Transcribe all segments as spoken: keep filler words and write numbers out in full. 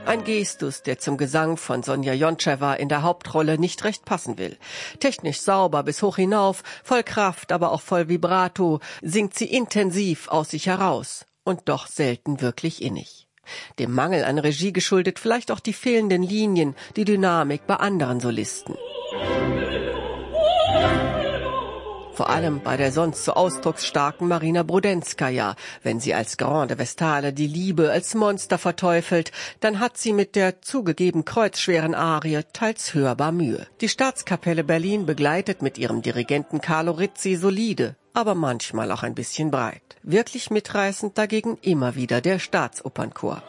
Ein Gestus, der zum Gesang von Sonja Jontschewa in der Hauptrolle nicht recht passen will. Technisch sauber bis hoch hinauf, voll Kraft, aber auch voll Vibrato, singt sie intensiv aus sich heraus und doch selten wirklich innig. Dem Mangel an Regie geschuldet vielleicht auch die fehlenden Linien, die Dynamik bei anderen Solisten. Vor allem bei der sonst so ausdrucksstarken Marina Brodenskaja. Wenn sie als Grande Vestale die Liebe als Monster verteufelt, dann hat sie mit der zugegeben kreuzschweren Arie teils hörbar Mühe. Die Staatskapelle Berlin begleitet mit ihrem Dirigenten Carlo Rizzi solide, aber manchmal auch ein bisschen breit. Wirklich mitreißend dagegen immer wieder der Staatsopernchor.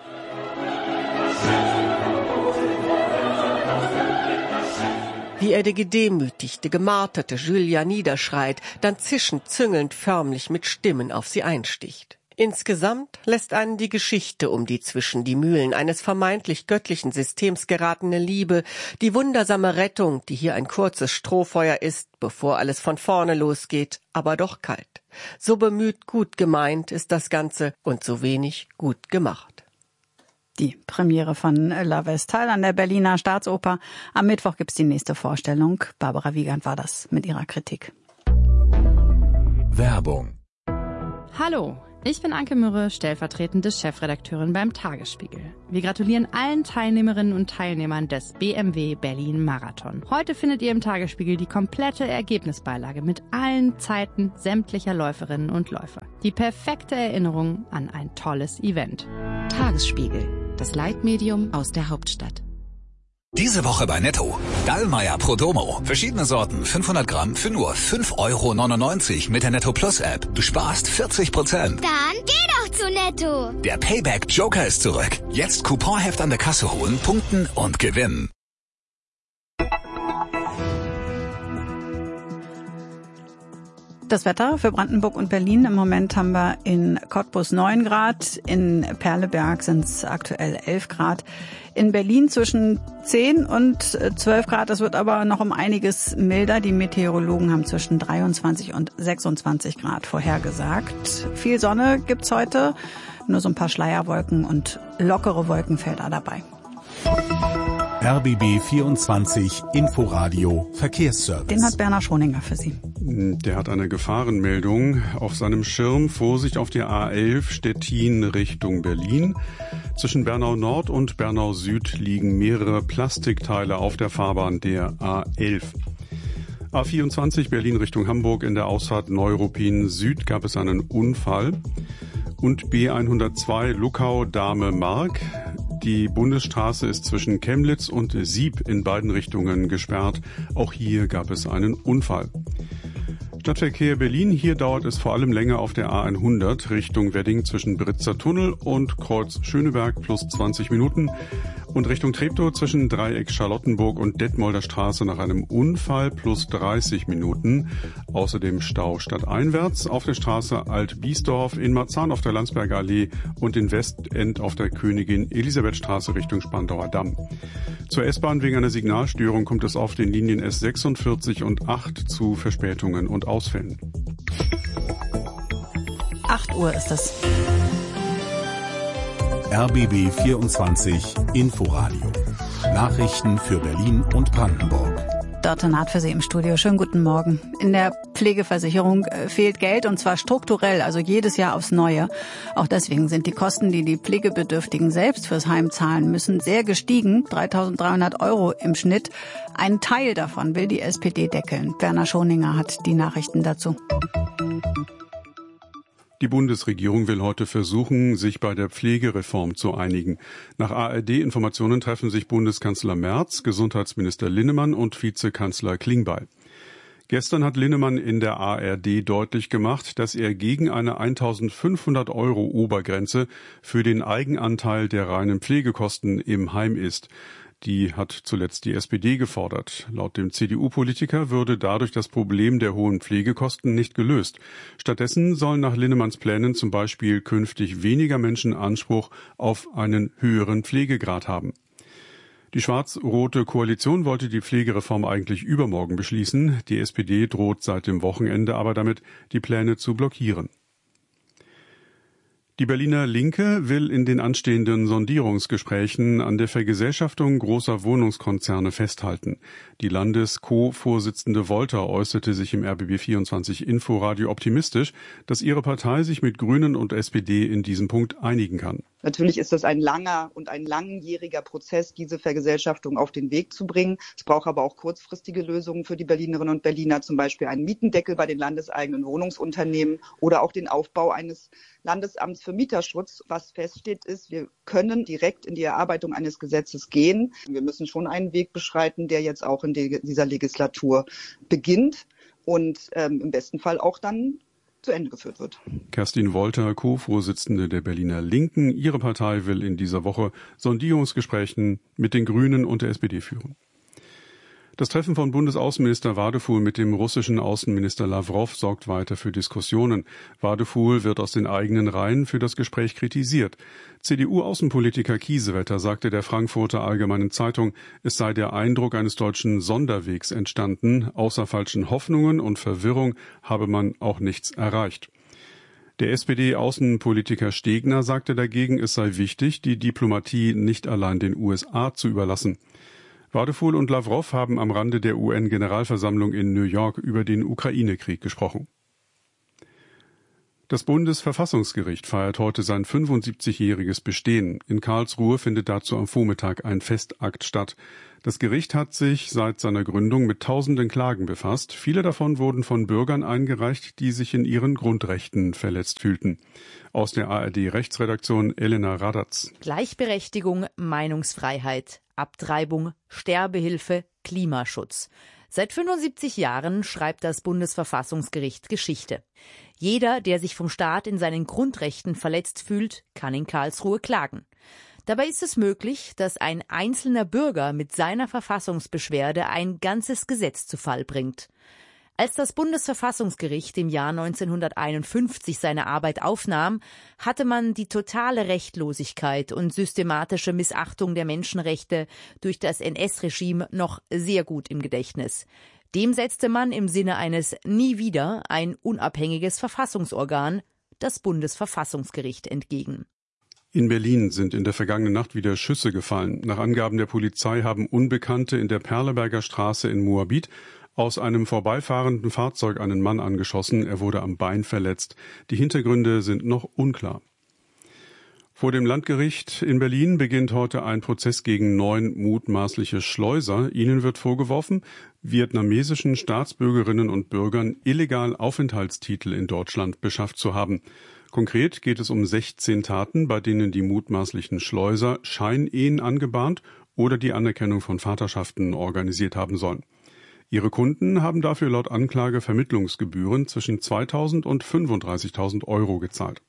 Wie er die gedemütigte, gemarterte Julia niederschreit, dann zischend, züngelnd, förmlich mit Stimmen auf sie einsticht. Insgesamt lässt einen die Geschichte um die zwischen die Mühlen eines vermeintlich göttlichen Systems geratene Liebe, die wundersame Rettung, die hier ein kurzes Strohfeuer ist, bevor alles von vorne losgeht, aber doch kalt. So bemüht gut gemeint ist das Ganze und so wenig gut gemacht. Die Premiere von La Vestale an der Berliner Staatsoper. Am Mittwoch gibt's die nächste Vorstellung. Barbara Wiegand war das mit ihrer Kritik. Werbung. Hallo, ich bin Anke Mürre, stellvertretende Chefredakteurin beim Tagesspiegel. Wir gratulieren allen Teilnehmerinnen und Teilnehmern des B M W Berlin Marathon. Heute findet ihr im Tagesspiegel die komplette Ergebnisbeilage mit allen Zeiten sämtlicher Läuferinnen und Läufer. Die perfekte Erinnerung an ein tolles Event. Tagesspiegel, das Leitmedium aus der Hauptstadt. Diese Woche bei Netto. Dallmayr Pro Domo. Verschiedene Sorten, fünfhundert Gramm für nur fünf Euro neunundneunzig mit der Netto Plus App. Du sparst vierzig Prozent. Dann geh doch zu Netto. Der Payback Joker ist zurück. Jetzt Couponheft an der Kasse holen, punkten und gewinnen. Das Wetter für Brandenburg und Berlin. Im Moment haben wir in Cottbus neun Grad, in Perleberg sind es aktuell elf Grad. In Berlin zwischen zehn und zwölf Grad. Es wird aber noch um einiges milder. Die Meteorologen haben zwischen dreiundzwanzig und sechsundzwanzig Grad vorhergesagt. Viel Sonne gibt's heute, nur so ein paar Schleierwolken und lockere Wolkenfelder dabei. R B B vierundzwanzig Inforadio Verkehrsservice. Den hat Bernhard Schroninger für Sie. Der hat eine Gefahrenmeldung auf seinem Schirm. Vorsicht auf der A elf Stettin Richtung Berlin. Zwischen Bernau Nord und Bernau Süd liegen mehrere Plastikteile auf der Fahrbahn der A elf. A vierundzwanzig Berlin Richtung Hamburg in der Ausfahrt Neuruppin Süd gab es einen Unfall. Und B hundertzwei Luckau-Dahme-Mark. Die Bundesstraße ist zwischen Chemnitz und Sieb in beiden Richtungen gesperrt. Auch hier gab es einen Unfall. Stadtverkehr Berlin, hier dauert es vor allem länger auf der A hundert Richtung Wedding zwischen Britzer Tunnel und Kreuz Schöneberg plus zwanzig Minuten und Richtung Treptow zwischen Dreieck Charlottenburg und Detmolder Straße nach einem Unfall plus dreißig Minuten. Außerdem Stau stadteinwärts auf der Straße Alt-Biesdorf, in Marzahn auf der Landsberger Allee und in Westend auf der Königin Elisabeth Straße Richtung Spandauer Damm. Zur S-Bahn wegen einer Signalstörung kommt es auf den Linien S sechsundvierzig und acht zu Verspätungen und Ausfällen. acht Uhr ist es. R B B vierundzwanzig Inforadio. Nachrichten für Berlin und Brandenburg. Dörte Naht für Sie im Studio. Schönen guten Morgen. In der Pflegeversicherung fehlt Geld und zwar strukturell, also jedes Jahr aufs Neue. Auch deswegen sind die Kosten, die die Pflegebedürftigen selbst fürs Heim zahlen müssen, sehr gestiegen. dreitausenddreihundert Euro im Schnitt. Ein Teil davon will die S P D deckeln. Werner Schoninger hat die Nachrichten dazu. Die Bundesregierung will heute versuchen, sich bei der Pflegereform zu einigen. Nach A R D-Informationen treffen sich Bundeskanzler Merz, Gesundheitsminister Linnemann und Vizekanzler Klingbeil. Gestern hat Linnemann in der A R D deutlich gemacht, dass er gegen eine eintausendfünfhundert Euro Obergrenze für den Eigenanteil der reinen Pflegekosten im Heim ist. Die hat zuletzt die S P D gefordert. Laut dem C D U-Politiker würde dadurch das Problem der hohen Pflegekosten nicht gelöst. Stattdessen sollen nach Linnemanns Plänen zum Beispiel künftig weniger Menschen Anspruch auf einen höheren Pflegegrad haben. Die schwarz-rote Koalition wollte die Pflegereform eigentlich übermorgen beschließen. Die S P D droht seit dem Wochenende aber damit, die Pläne zu blockieren. Die Berliner Linke will in den anstehenden Sondierungsgesprächen an der Vergesellschaftung großer Wohnungskonzerne festhalten. Die Landes-Co-Vorsitzende Wolter äußerte sich im R B B vierundzwanzig Inforadio optimistisch, dass ihre Partei sich mit Grünen und S P D in diesem Punkt einigen kann. Natürlich ist das ein langer und ein langjähriger Prozess, diese Vergesellschaftung auf den Weg zu bringen. Es braucht aber auch kurzfristige Lösungen für die Berlinerinnen und Berliner, zum Beispiel einen Mietendeckel bei den landeseigenen Wohnungsunternehmen oder auch den Aufbau eines Landesamts für Mieterschutz. Was feststeht, ist, wir können direkt in die Erarbeitung eines Gesetzes gehen. Wir müssen schon einen Weg beschreiten, der jetzt auch in dieser Legislatur beginnt und ähm, im besten Fall auch dann zu Ende geführt wird. Kerstin Wolter, Co-Vorsitzende der Berliner Linken. Ihre Partei will in dieser Woche Sondierungsgespräche mit den Grünen und der S P D führen. Das Treffen von Bundesaußenminister Wadefuhl mit dem russischen Außenminister Lawrow sorgt weiter für Diskussionen. Wadefuhl wird aus den eigenen Reihen für das Gespräch kritisiert. C D U-Außenpolitiker Kiesewetter sagte der Frankfurter Allgemeinen Zeitung, es sei der Eindruck eines deutschen Sonderwegs entstanden. Außer falschen Hoffnungen und Verwirrung habe man auch nichts erreicht. Der S P D-Außenpolitiker Stegner sagte dagegen, es sei wichtig, die Diplomatie nicht allein den U S A zu überlassen. Wadefuhl und Lawrow haben am Rande der U N-Generalversammlung in New York über den Ukraine-Krieg gesprochen. Das Bundesverfassungsgericht feiert heute sein fünfundsiebzigjähriges Bestehen. In Karlsruhe findet dazu am Vormittag ein Festakt statt. Das Gericht hat sich seit seiner Gründung mit tausenden Klagen befasst. Viele davon wurden von Bürgern eingereicht, die sich in ihren Grundrechten verletzt fühlten. Aus der A R D-Rechtsredaktion Elena Radatz. Gleichberechtigung, Meinungsfreiheit, Abtreibung, Sterbehilfe, Klimaschutz. Seit fünfundsiebzig Jahren schreibt das Bundesverfassungsgericht Geschichte. Jeder, der sich vom Staat in seinen Grundrechten verletzt fühlt, kann in Karlsruhe klagen. Dabei ist es möglich, dass ein einzelner Bürger mit seiner Verfassungsbeschwerde ein ganzes Gesetz zu Fall bringt. Als das Bundesverfassungsgericht im Jahr neunzehnhunderteinundfünfzig seine Arbeit aufnahm, hatte man die totale Rechtlosigkeit und systematische Missachtung der Menschenrechte durch das N S-Regime noch sehr gut im Gedächtnis. Dem setzte man im Sinne eines Nie wieder ein unabhängiges Verfassungsorgan, das Bundesverfassungsgericht, entgegen. In Berlin sind in der vergangenen Nacht wieder Schüsse gefallen. Nach Angaben der Polizei haben Unbekannte in der Perleberger Straße in Moabit aus einem vorbeifahrenden Fahrzeug einen Mann angeschossen. Er wurde am Bein verletzt. Die Hintergründe sind noch unklar. Vor dem Landgericht in Berlin beginnt heute ein Prozess gegen neun mutmaßliche Schleuser. Ihnen wird vorgeworfen, vietnamesischen Staatsbürgerinnen und Bürgern illegal Aufenthaltstitel in Deutschland beschafft zu haben. Konkret geht es um sechzehn Taten, bei denen die mutmaßlichen Schleuser Scheinehen angebahnt oder die Anerkennung von Vaterschaften organisiert haben sollen. Ihre Kunden haben dafür laut Anklage Vermittlungsgebühren zwischen zweitausend und fünfunddreißigtausend Euro gezahlt.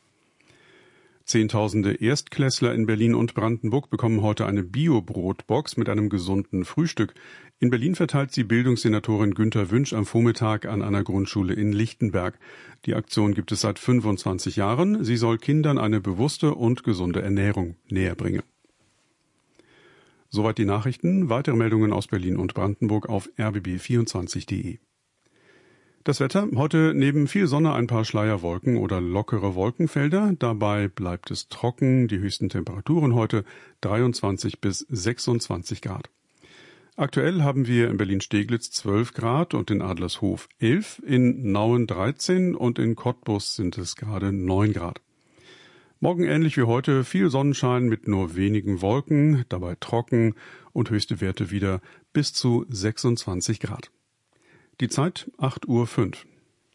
Zehntausende Erstklässler in Berlin und Brandenburg bekommen heute eine Bio-Brotbox mit einem gesunden Frühstück. In Berlin verteilt sie Bildungssenatorin Günter Wünsch am Vormittag an einer Grundschule in Lichtenberg. Die Aktion gibt es seit fünfundzwanzig Jahren. Sie soll Kindern eine bewusste und gesunde Ernährung näherbringen. Soweit die Nachrichten. Weitere Meldungen aus Berlin und Brandenburg auf r b b vierundzwanzig punkt de. Das Wetter, heute neben viel Sonne ein paar Schleierwolken oder lockere Wolkenfelder. Dabei bleibt es trocken, die höchsten Temperaturen heute dreiundzwanzig bis sechsundzwanzig Grad. Aktuell haben wir in Berlin-Steglitz zwölf Grad und in Adlershof elf, in Nauen dreizehn und in Cottbus sind es gerade neun Grad. Morgen ähnlich wie heute viel Sonnenschein mit nur wenigen Wolken, dabei trocken und höchste Werte wieder bis zu sechsundzwanzig Grad. Die Zeit acht Uhr fünf.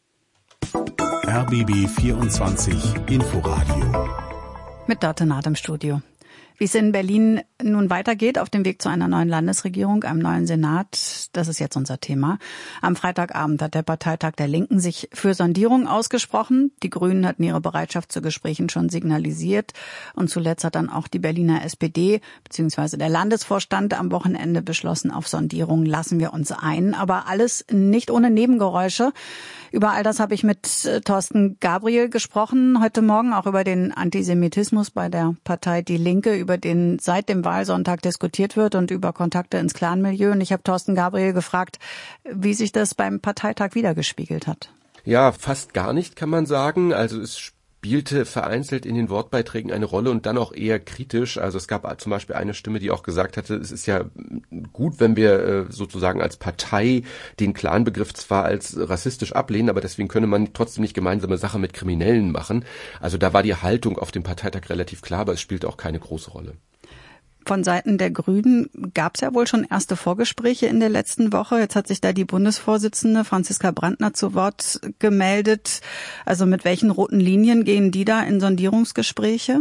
R B B vierundzwanzig Inforadio. Mit Dörte Naht im Studio. Wie es in Berlin nun weitergeht auf dem Weg zu einer neuen Landesregierung, einem neuen Senat, das ist jetzt unser Thema. Am Freitagabend hat der Parteitag der Linken sich für Sondierung ausgesprochen. Die Grünen hatten ihre Bereitschaft zu Gesprächen schon signalisiert. Und zuletzt hat dann auch die Berliner S P D bzw. der Landesvorstand am Wochenende beschlossen, auf Sondierung lassen wir uns ein. Aber alles nicht ohne Nebengeräusche. Über all das habe ich mit Thorsten Gabriel gesprochen, heute Morgen auch über den Antisemitismus bei der Partei Die Linke, über den seit dem Wahlsonntag diskutiert wird und über Kontakte ins Clanmilieu. Und ich habe Thorsten Gabriel gefragt, wie sich das beim Parteitag widergespiegelt hat. Ja, fast gar nicht, kann man sagen. Also es spielte vereinzelt in den Wortbeiträgen eine Rolle und dann auch eher kritisch. Also es gab zum Beispiel eine Stimme, die auch gesagt hatte, es ist ja gut, wenn wir sozusagen als Partei den Clanbegriff zwar als rassistisch ablehnen, aber deswegen könne man trotzdem nicht gemeinsame Sache mit Kriminellen machen. Also da war die Haltung auf dem Parteitag relativ klar, aber es spielte auch keine große Rolle. Von Seiten der Grünen gab es ja wohl schon erste Vorgespräche in der letzten Woche. Jetzt hat sich da die Bundesvorsitzende Franziska Brandner zu Wort gemeldet. Also mit welchen roten Linien gehen die da in Sondierungsgespräche?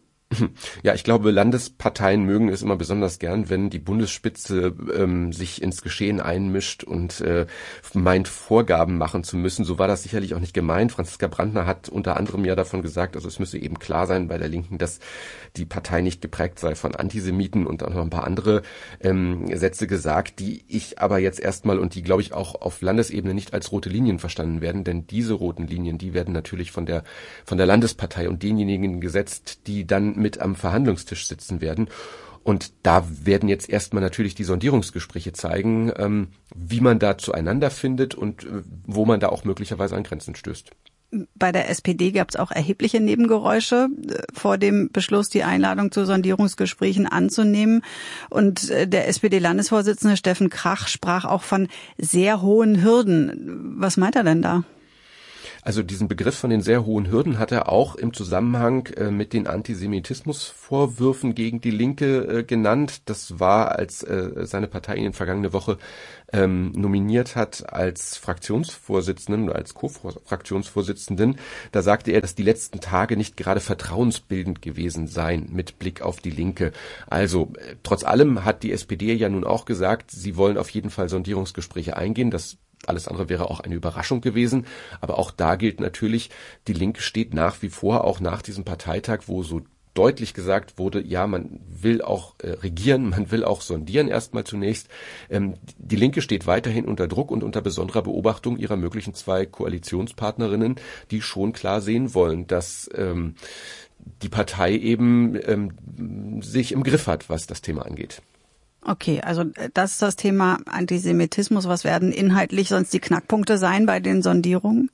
Ja, ich glaube, Landesparteien mögen es immer besonders gern, wenn die Bundesspitze ähm, sich ins Geschehen einmischt und äh, meint, Vorgaben machen zu müssen. So war das sicherlich auch nicht gemeint. Franziska Brandner hat unter anderem ja davon gesagt, also es müsse eben klar sein bei der Linken, dass die Partei nicht geprägt sei von Antisemiten und auch noch ein paar andere ähm, Sätze gesagt, die ich aber jetzt erstmal und die, glaube ich, auch auf Landesebene nicht als rote Linien verstanden werden, denn diese roten Linien, die werden natürlich von der von der Landespartei und denjenigen gesetzt, die dann mit am Verhandlungstisch sitzen werden. Und da werden jetzt erstmal natürlich die Sondierungsgespräche zeigen, ähm, wie man da zueinander findet und äh, wo man da auch möglicherweise an Grenzen stößt. Bei der S P D gab es auch erhebliche Nebengeräusche vor dem Beschluss, die Einladung zu Sondierungsgesprächen anzunehmen. Und der S P D-Landesvorsitzende Steffen Krach sprach auch von sehr hohen Hürden. Was meint er denn da? Also diesen Begriff von den sehr hohen Hürden hat er auch im Zusammenhang äh, mit den Antisemitismusvorwürfen gegen die Linke äh, genannt. Das war, als äh, seine Partei ihn vergangene Woche ähm, nominiert hat als Fraktionsvorsitzenden oder als Co-Fraktionsvorsitzenden. Da sagte er, dass die letzten Tage nicht gerade vertrauensbildend gewesen seien mit Blick auf die Linke. Also äh, trotz allem hat die S P D ja nun auch gesagt, sie wollen auf jeden Fall Sondierungsgespräche eingehen. Das Alles andere wäre auch eine Überraschung gewesen. Aber auch da gilt natürlich, die Linke steht nach wie vor, auch nach diesem Parteitag, wo so deutlich gesagt wurde, ja, man will auch äh, regieren, man will auch sondieren erstmal zunächst. Ähm, die Linke steht weiterhin unter Druck und unter besonderer Beobachtung ihrer möglichen zwei Koalitionspartnerinnen, die schon klar sehen wollen, dass ähm, die Partei eben ähm, sich im Griff hat, was das Thema angeht. Okay, also das ist das Thema Antisemitismus. Was werden inhaltlich sonst die Knackpunkte sein bei den Sondierungen?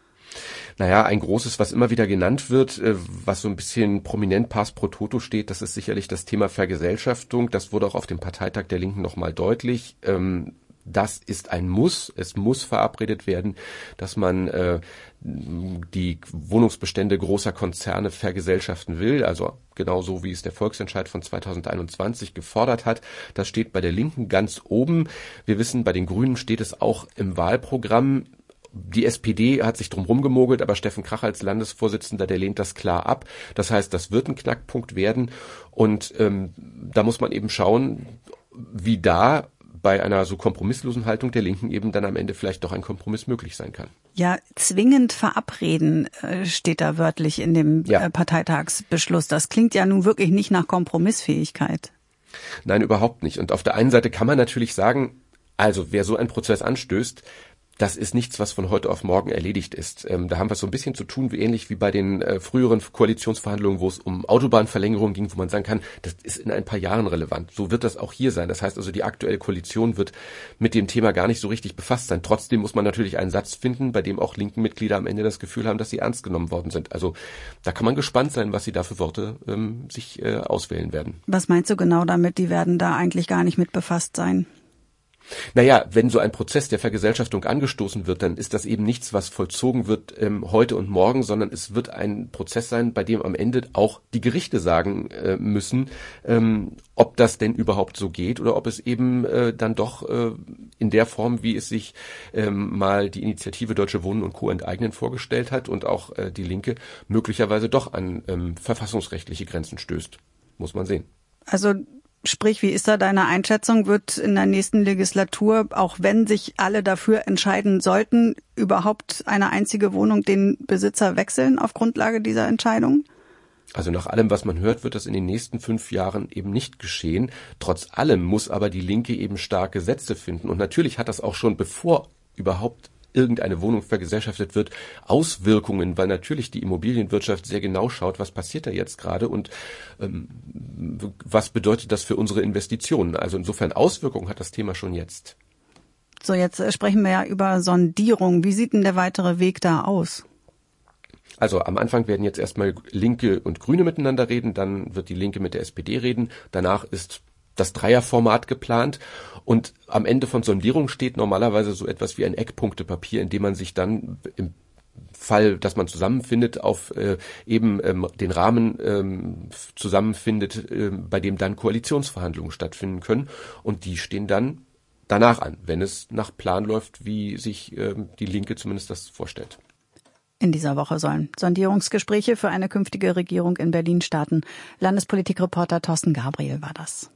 Naja, ein großes, was immer wieder genannt wird, was so ein bisschen prominent pars pro toto steht, das ist sicherlich das Thema Vergesellschaftung. Das wurde auch auf dem Parteitag der Linken nochmal deutlich. Das ist ein Muss. Es muss verabredet werden, dass man äh, die Wohnungsbestände großer Konzerne vergesellschaften will, also genauso wie es der Volksentscheid von zweitausendeinundzwanzig gefordert hat. Das steht bei der Linken ganz oben. Wir wissen, bei den Grünen steht es auch im Wahlprogramm. Die S P D hat sich drum rumgemogelt, aber Steffen Krach als Landesvorsitzender, der lehnt das klar ab. Das heißt, das wird ein Knackpunkt werden. Und ähm, da muss man eben schauen, wie da bei einer so kompromisslosen Haltung der Linken eben dann am Ende vielleicht doch ein Kompromiss möglich sein kann. Ja, zwingend verabreden steht da wörtlich in dem ja. Parteitagsbeschluss. Das klingt ja nun wirklich nicht nach Kompromissfähigkeit. Nein, überhaupt nicht. Und auf der einen Seite kann man natürlich sagen, also wer so einen Prozess anstößt, das ist nichts, was von heute auf morgen erledigt ist. Ähm, da haben wir es so ein bisschen zu tun, wie ähnlich wie bei den äh, früheren Koalitionsverhandlungen, wo es um Autobahnverlängerung ging, wo man sagen kann, das ist in ein paar Jahren relevant. So wird das auch hier sein. Das heißt also, die aktuelle Koalition wird mit dem Thema gar nicht so richtig befasst sein. Trotzdem muss man natürlich einen Satz finden, bei dem auch linken Mitglieder am Ende das Gefühl haben, dass sie ernst genommen worden sind. Also da kann man gespannt sein, was sie da für Worte ähm, sich äh, auswählen werden. Was meinst du genau damit? Die werden da eigentlich gar nicht mit befasst sein? Naja, wenn so ein Prozess der Vergesellschaftung angestoßen wird, dann ist das eben nichts, was vollzogen wird ähm, heute und morgen, sondern es wird ein Prozess sein, bei dem am Ende auch die Gerichte sagen äh, müssen, ähm, ob das denn überhaupt so geht oder ob es eben äh, dann doch äh, in der Form, wie es sich ähm, mal die Initiative Deutsche Wohnen und Co. enteignen vorgestellt hat und auch äh, die Linke möglicherweise doch an ähm, verfassungsrechtliche Grenzen stößt. Muss man sehen. Also Sprich, wie ist da deine Einschätzung? Wird in der nächsten Legislatur, auch wenn sich alle dafür entscheiden sollten, überhaupt eine einzige Wohnung den Besitzer wechseln auf Grundlage dieser Entscheidung? Also nach allem, was man hört, wird das in den nächsten fünf Jahren eben nicht geschehen. Trotz allem muss aber die Linke eben starke Sätze finden. Und natürlich hat das auch schon, bevor überhaupt irgendeine Wohnung vergesellschaftet wird, Auswirkungen, weil natürlich die Immobilienwirtschaft sehr genau schaut, was passiert da jetzt gerade und ähm, was bedeutet das für unsere Investitionen. Also insofern Auswirkungen hat das Thema schon jetzt. So, jetzt sprechen wir ja über Sondierung. Wie sieht denn der weitere Weg da aus? Also am Anfang werden jetzt erstmal Linke und Grüne miteinander reden, dann wird die Linke mit der S P D reden, danach ist das Dreierformat geplant und am Ende von Sondierung steht normalerweise so etwas wie ein Eckpunktepapier, in dem man sich dann im Fall, dass man zusammenfindet, auf äh, eben ähm, den Rahmen ähm, zusammenfindet, äh, bei dem dann Koalitionsverhandlungen stattfinden können und die stehen dann danach an, wenn es nach Plan läuft, wie sich äh, die Linke zumindest das vorstellt. In dieser Woche sollen Sondierungsgespräche für eine künftige Regierung in Berlin starten. Landespolitikreporter Thorsten Gabriel war das.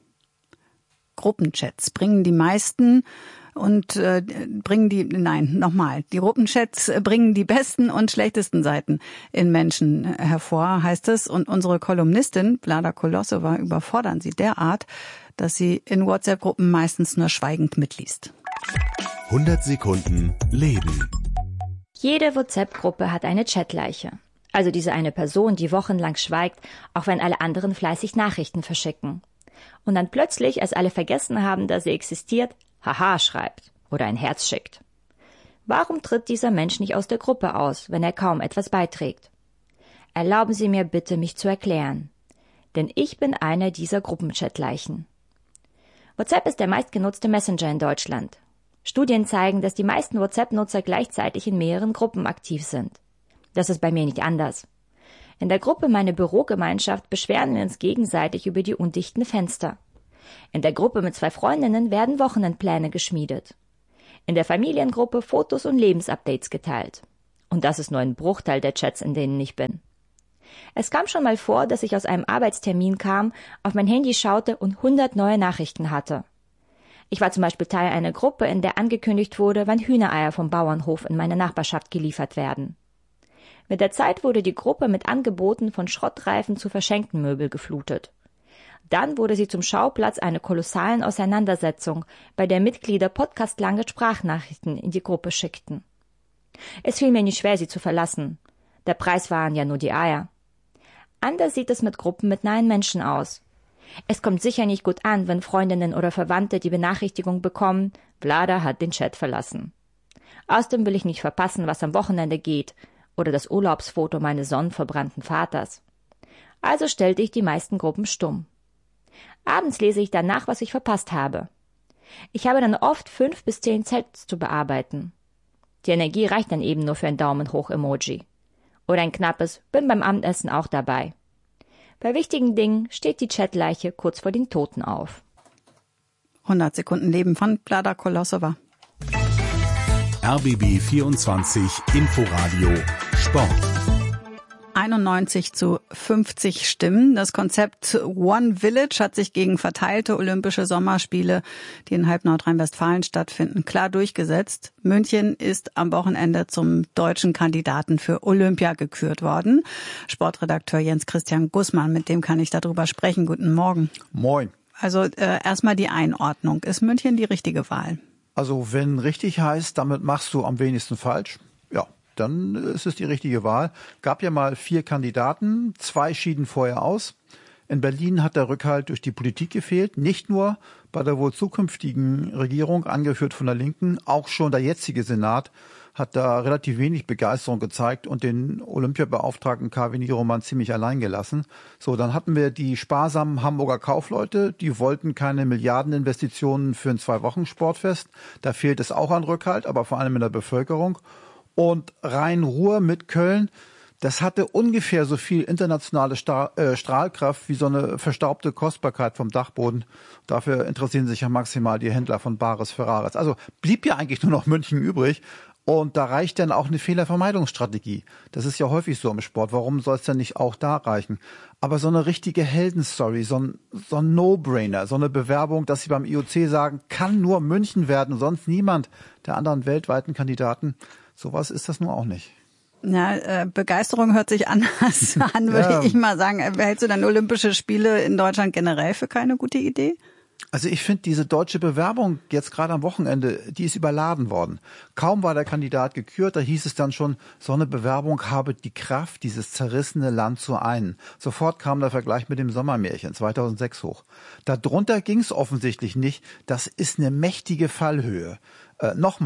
Gruppenchats bringen die meisten und äh, bringen die, nein, nochmal, die Gruppenchats bringen die besten und schlechtesten Seiten in Menschen hervor, heißt es. Und unsere Kolumnistin Vlada Kolosova überfordern sie derart, dass sie in WhatsApp-Gruppen meistens nur schweigend mitliest. hundert Sekunden Leben. Jede WhatsApp-Gruppe hat eine Chatleiche. Also diese eine Person, die wochenlang schweigt, auch wenn alle anderen fleißig Nachrichten verschicken. Und dann plötzlich, als alle vergessen haben, dass sie existiert, Haha schreibt oder ein Herz schickt. Warum tritt dieser Mensch nicht aus der Gruppe aus, wenn er kaum etwas beiträgt? Erlauben Sie mir bitte, mich zu erklären. Denn ich bin einer dieser Gruppenchatleichen. WhatsApp ist der meistgenutzte Messenger in Deutschland. Studien zeigen, dass die meisten WhatsApp-Nutzer gleichzeitig in mehreren Gruppen aktiv sind. Das ist bei mir nicht anders. In der Gruppe Meine Bürogemeinschaft beschweren wir uns gegenseitig über die undichten Fenster. In der Gruppe mit zwei Freundinnen werden Wochenendpläne geschmiedet. In der Familiengruppe Fotos und Lebensupdates geteilt. Und das ist nur ein Bruchteil der Chats, in denen ich bin. Es kam schon mal vor, dass ich aus einem Arbeitstermin kam, auf mein Handy schaute und hundert neue Nachrichten hatte. Ich war zum Beispiel Teil einer Gruppe, in der angekündigt wurde, wann Hühnereier vom Bauernhof in meine Nachbarschaft geliefert werden. Mit der Zeit wurde die Gruppe mit Angeboten von Schrottreifen zu verschenkten Möbel geflutet. Dann wurde sie zum Schauplatz einer kolossalen Auseinandersetzung, bei der Mitglieder podcastlange Sprachnachrichten in die Gruppe schickten. Es fiel mir nicht schwer, sie zu verlassen. Der Preis waren ja nur die Eier. Anders sieht es mit Gruppen mit nahen Menschen aus. Es kommt sicher nicht gut an, wenn Freundinnen oder Verwandte die Benachrichtigung bekommen, Vlada hat den Chat verlassen. Außerdem will ich nicht verpassen, was am Wochenende geht, oder das Urlaubsfoto meines sonnenverbrannten Vaters. Also stellte ich die meisten Gruppen stumm. Abends lese ich dann nach, was ich verpasst habe. Ich habe dann oft fünf bis zehn Chats zu bearbeiten. Die Energie reicht dann eben nur für ein Daumen-hoch-Emoji. Oder ein knappes Bin beim Abendessen auch dabei. Bei wichtigen Dingen steht die Chatleiche kurz vor den Toten auf. hundert Sekunden Leben von Vlada Kolosova. R B B vierundzwanzig Inforadio Sport. einundneunzig zu fünfzig Stimmen. Das Konzept One Village hat sich gegen verteilte Olympische Sommerspiele, die in halb Nordrhein-Westfalen stattfinden, klar durchgesetzt. München ist am Wochenende zum deutschen Kandidaten für Olympia gekürt worden. Sportredakteur Jens Christian Gussmann, mit dem kann ich darüber sprechen. Guten Morgen. Moin. Also äh, erstmal die Einordnung. Ist München die richtige Wahl? Also wenn richtig heißt, damit machst du am wenigsten falsch. Ja. Dann ist es die richtige Wahl. Gab ja mal vier Kandidaten, zwei schieden vorher aus. In Berlin hat der Rückhalt durch die Politik gefehlt, nicht nur bei der wohl zukünftigen Regierung, angeführt von der Linken, auch schon der jetzige Senat hat da relativ wenig Begeisterung gezeigt und den Olympiabeauftragten Kaveh Niroman ziemlich allein gelassen. So, dann hatten wir die sparsamen Hamburger Kaufleute, die wollten keine Milliardeninvestitionen für ein Zwei-Wochen-Sportfest. Da fehlt es auch an Rückhalt, aber vor allem in der Bevölkerung. Und Rhein-Ruhr mit Köln, das hatte ungefähr so viel internationale Stra- äh, Strahlkraft wie so eine verstaubte Kostbarkeit vom Dachboden. Dafür interessieren sich ja maximal die Händler von Bares Ferraris. Also blieb ja eigentlich nur noch München übrig. Und da reicht dann auch eine Fehlervermeidungsstrategie. Das ist ja häufig so im Sport. Warum soll es denn nicht auch da reichen? Aber so eine richtige Heldenstory, so ein, so ein No-Brainer, so eine Bewerbung, dass sie beim I O C sagen, kann nur München werden, sonst niemand der anderen weltweiten Kandidaten. Sowas ist das nur auch nicht. Ja, äh, Begeisterung hört sich anders an, würde ja. ich mal sagen. Hältst du dann Olympische Spiele in Deutschland generell für keine gute Idee? Also ich finde diese deutsche Bewerbung jetzt gerade am Wochenende, die ist überladen worden. Kaum war der Kandidat gekürt, da hieß es dann schon, so eine Bewerbung habe die Kraft, dieses zerrissene Land zu einen. Sofort kam der Vergleich mit dem Sommermärchen zweitausendsechs hoch. Darunter ging es offensichtlich nicht. Das ist eine mächtige Fallhöhe. Äh, Nochmal.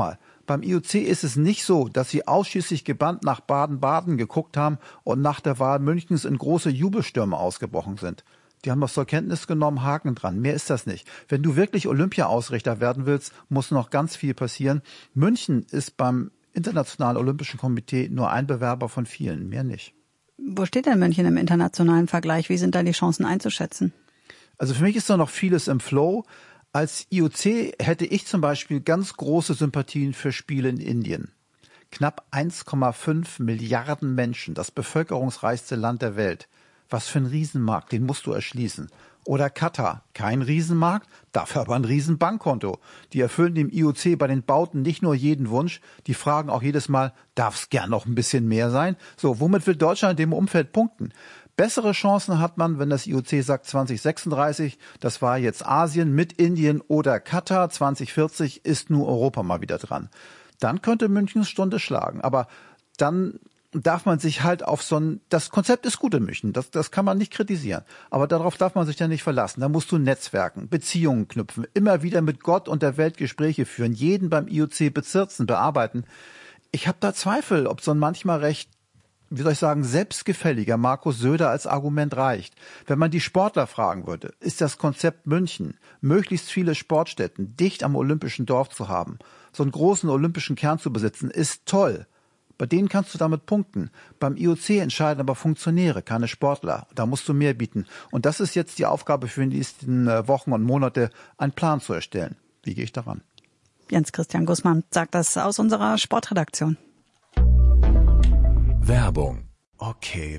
Beim I O C ist es nicht so, dass sie ausschließlich gebannt nach Baden-Baden geguckt haben und nach der Wahl Münchens in große Jubelstürme ausgebrochen sind. Die haben das zur Kenntnis genommen, Haken dran. Mehr ist das nicht. Wenn du wirklich Olympia-Ausrichter werden willst, muss noch ganz viel passieren. München ist beim Internationalen Olympischen Komitee nur ein Bewerber von vielen, mehr nicht. Wo steht denn München im internationalen Vergleich? Wie sind da die Chancen einzuschätzen? Also für mich ist da noch vieles im Flow. Als I O C hätte ich zum Beispiel ganz große Sympathien für Spiele in Indien. Knapp eins Komma fünf Milliarden Menschen, das bevölkerungsreichste Land der Welt. Was für ein Riesenmarkt, den musst du erschließen. Oder Katar, kein Riesenmarkt, dafür aber ein Riesenbankkonto. Die erfüllen dem I O C bei den Bauten nicht nur jeden Wunsch, die fragen auch jedes Mal, darf es gern noch ein bisschen mehr sein? So, womit will Deutschland in dem Umfeld punkten? Bessere Chancen hat man, wenn das I O C sagt zwanzig sechsunddreißig, das war jetzt Asien mit Indien oder Katar, zwanzig vierzig ist nur Europa mal wieder dran. Dann könnte Münchens Stunde schlagen, aber dann darf man sich halt auf so ein, das Konzept ist gut in München, das, das kann man nicht kritisieren, aber darauf darf man sich ja nicht verlassen. Da musst du Netzwerken, Beziehungen knüpfen, immer wieder mit Gott und der Welt Gespräche führen, jeden beim I O C bezirzen, bearbeiten. Ich habe da Zweifel, ob so ein manchmal recht, wie soll ich sagen, selbstgefälliger Markus Söder als Argument reicht. Wenn man die Sportler fragen würde, ist das Konzept München, möglichst viele Sportstätten dicht am olympischen Dorf zu haben, so einen großen olympischen Kern zu besitzen, ist toll. Bei denen kannst du damit punkten. Beim I O C entscheiden aber Funktionäre, keine Sportler. Da musst du mehr bieten. Und das ist jetzt die Aufgabe für die nächsten Wochen und Monate, einen Plan zu erstellen. Wie gehe ich daran? Jens Christian Gussmann sagt das aus unserer Sportredaktion. Werbung. Okay.